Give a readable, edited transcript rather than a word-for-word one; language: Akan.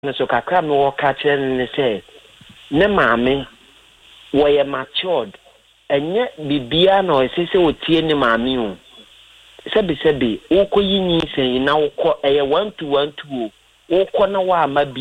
so kakra me wo ka kire ne say ne maame wo ye matured enye bibia na o sese o tie ne maame o sebi wo ko yi ni sen na wo ko eye 1 to 1 2 wo ko na wa ama